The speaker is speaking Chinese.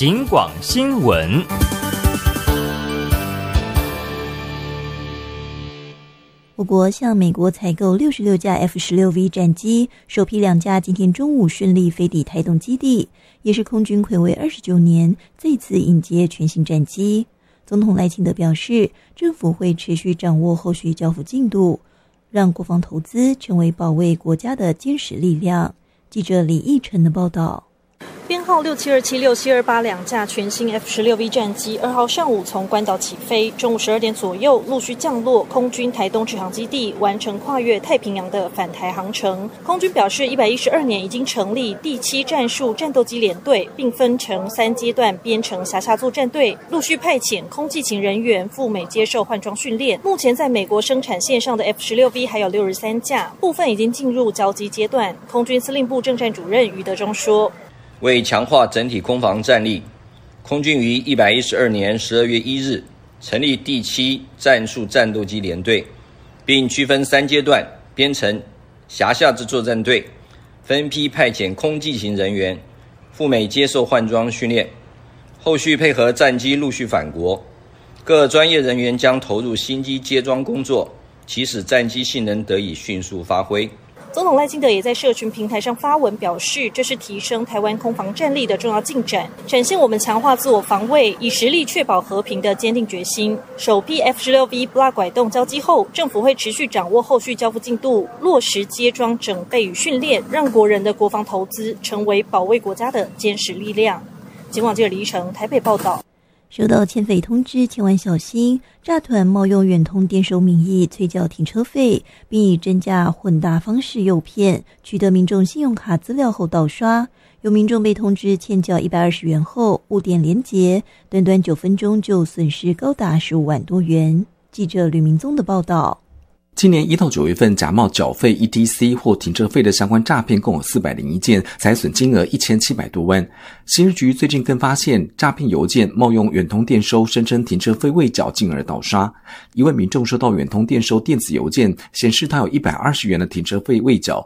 警广新闻。 我国向美国采购66架 F-16V 战机，首批2架今天中午顺利飞抵台东基地，也是空军睽违29年再次迎接全新战机。总统赖清德表示，政府会持续掌握后续交付进度，让国防投资成为保卫国家的坚实力量。记者李义成的报道。 编号6727、6728两架全新 F-16V 战机2号上午从关岛起飞，中午12点左右陆续降落空军台东直航基地，完成跨越太平洋的返台航程。空军表示，112年已经成立第7战术战斗机联队，并分成3阶段编成辖下作战队，陆续派遣空技勤人员赴美接受换装训练。目前在美国生产线上的 F-16V 还有63架，部分已经进入交机阶段。空军司令部政战主任余德忠说， 为强化整体空防战力，空军于112年12月1日成立第7战术战斗机联队，并区分3阶段编成辖下之作战队，分批派遣空技勤人员赴美接受换装训练，后续配合战机陆续返国，各专业人员将投入新机接装工作，期使战机性能得以迅速发挥。 总统赖清德也在社群平台上发文表示，这是提升台湾空防战力的重要进展，展现我们强化自我防卫，以实力确保和平的坚定决心。首批 F-16V 不拉拐动交机后，政府会持续掌握后续交付进度，落实接装整备与训练，让国人的国防投资成为保卫国家的坚实力量。警广记者李依成台北报道。 收到欠费通知，千万小心！诈团冒用远通电收名义催缴停车费，并以真假混搭方式诱骗，取得民众信用卡资料后盗刷。有民众被通知欠缴120元后误点连结，短短9分钟就损失高达15万多元。记者吕明宗的报道。 今年1到9月份假冒缴费 ETC 或停车费的相关诈骗共有401件，财损金额1700多万。刑事局最近更发现诈骗邮件冒用远通电收，声称停车费未缴，进而盗刷。一位民众收到远通电收电子邮件，显示他有120元的停车费未缴，